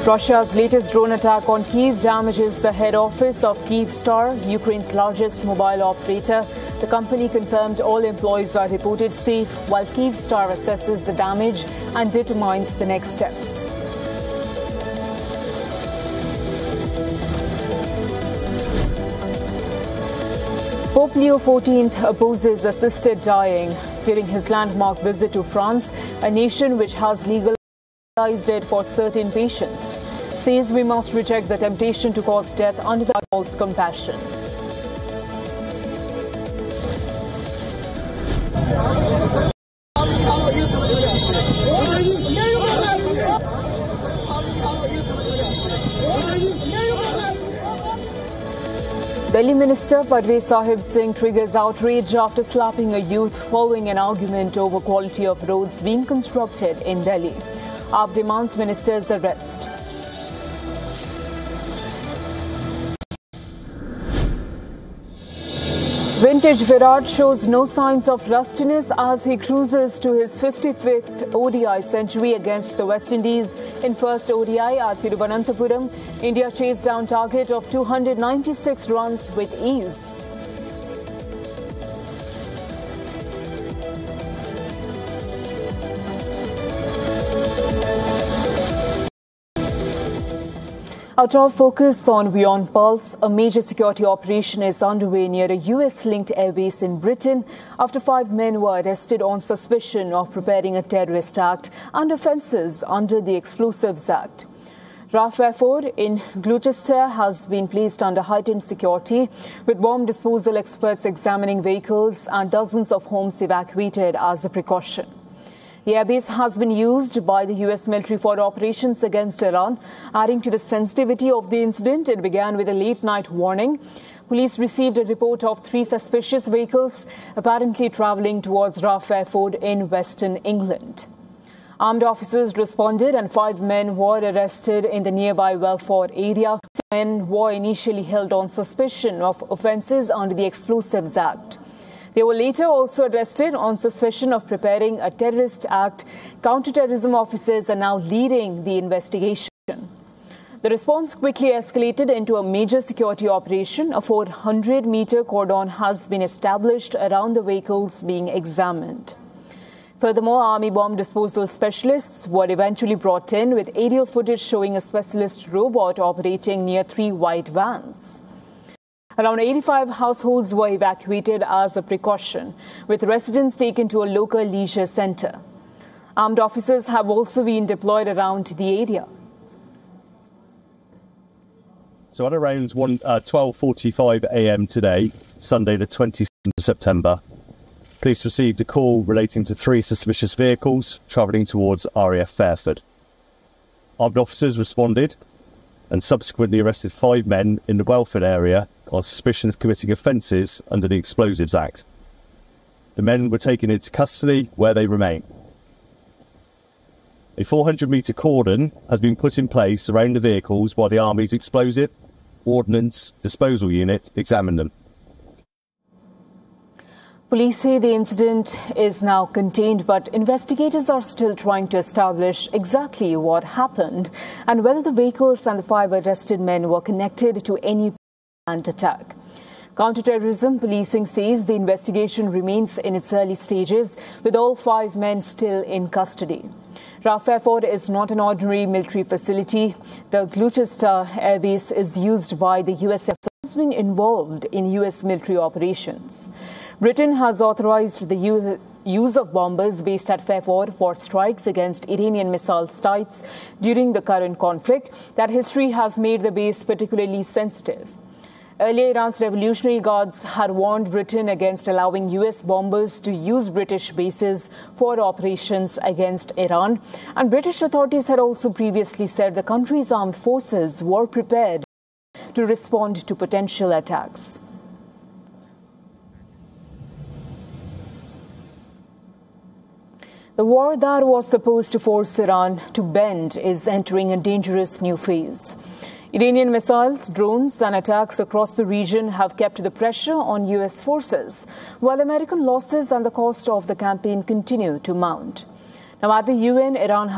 Russia's latest drone attack on Kyiv damages the head office of Kyivstar, Ukraine's largest mobile operator. The company confirmed all employees are reported safe, while Kyivstar assesses the damage and determines the next steps. Pope Leo XIV opposes assisted dying during his landmark visit to France, a nation which has legalized it for certain patients. Says we must reject the temptation to cause death under the false compassion. Delhi Minister Padve Sahib Singh triggers outrage after slapping a youth following an argument over quality of roads being constructed in Delhi. AAP demands minister's arrest. Vintage Virat shows no signs of rustiness as he cruises to his 55th ODI century against the West Indies in first ODI at Thiruvananthapuram. India chased down target of 296 runs with ease. Our top focus on Beyond Pulse. A major security operation is underway near a US-linked airbase in Britain after 5 men were arrested on suspicion of preparing a terrorist act and offences under the Explosives Act. RAF Erford in Gloucester has been placed under heightened security, with bomb disposal experts examining vehicles and dozens of homes evacuated as a precaution. The airbase has been used by the US military for operations against Iran. Adding to the sensitivity of the incident, it began with a late-night warning. Police received a report of 3 suspicious vehicles apparently travelling towards RAF Erford in Western England. Armed officers responded and 5 men were arrested in the nearby Welford area. 4 men were initially held on suspicion of offences under the Explosives Act. They were later also arrested on suspicion of preparing a terrorist act. Counter-terrorism officers are now leading the investigation. The response quickly escalated into a major security operation. A 400-meter cordon has been established around the vehicles being examined. Furthermore, Army bomb disposal specialists were eventually brought in, with aerial footage showing a specialist robot operating near 3 white vans. Around 85 households were evacuated as a precaution, with residents taken to a local leisure centre. Armed officers have also been deployed around the area. So at around 12:45 a.m. today, Sunday the 27th of September, police received a call relating to 3 suspicious vehicles travelling towards RAF Fairford. Armed officers responded and subsequently arrested 5 men in the Welford area on suspicion of committing offences under the Explosives Act. The men were taken into custody, where they remain. A 400-metre cordon has been put in place around the vehicles while the Army's explosive ordnance disposal unit examine them. Police say the incident is now contained, but investigators are still trying to establish exactly what happened and whether the vehicles and the 5 arrested men were connected to any planned attack. Counter-terrorism policing says the investigation remains in its early stages, with all 5 men still in custody. RAF Erford is not an ordinary military facility. The Gloucester Air Base is used by the US Air Force, has been involved in US military operations. Britain has authorized the use of bombers based at Fairford for strikes against Iranian missile sites during the current conflict. That history has made the base particularly sensitive. Earlier, Iran's Revolutionary Guards had warned Britain against allowing US bombers to use British bases for operations against Iran. And British authorities had also previously said the country's armed forces were prepared to respond to potential attacks. The war that was supposed to force Iran to bend is entering a dangerous new phase. Iranian missiles, drones and attacks across the region have kept the pressure on US forces, while American losses and the cost of the campaign continue to mount. Now, at the UN, Iran